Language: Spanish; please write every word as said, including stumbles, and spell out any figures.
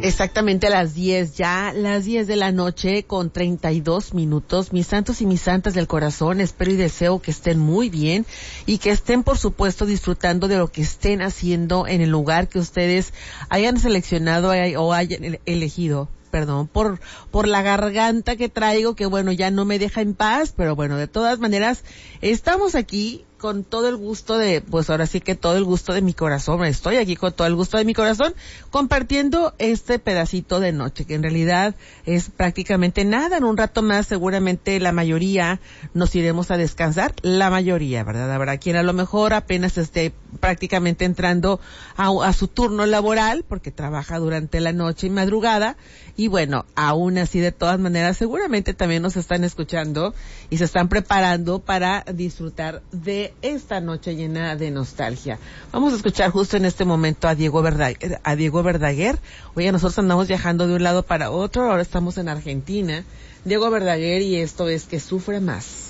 Exactamente a las diez, ya las diez de la noche con treinta y dos minutos. Mis santos y mis santas del corazón, espero y deseo que estén muy bien y que estén, por supuesto, disfrutando de lo que estén haciendo en el lugar que ustedes hayan seleccionado o hayan elegido. Perdón por por la garganta que traigo, que bueno, ya no me deja en paz, pero bueno, de todas maneras, estamos aquí con todo el gusto de, pues ahora sí que todo el gusto de mi corazón, estoy aquí con todo el gusto de mi corazón, compartiendo este pedacito de noche, que en realidad es prácticamente nada. En un rato más seguramente la mayoría nos iremos a descansar, la mayoría, ¿verdad? Habrá quien a lo mejor apenas esté prácticamente entrando a, a su turno laboral, porque trabaja durante la noche y madrugada, y bueno, aún así de todas maneras seguramente también nos están escuchando y se están preparando para disfrutar de esta noche llena de nostalgia. Vamos a escuchar justo en este momento a Diego Verdaguer, a Diego Verdaguer. Oye, nosotros andamos viajando de un lado para otro, ahora estamos en Argentina. Diego Verdaguer, y esto es Que Sufre Más.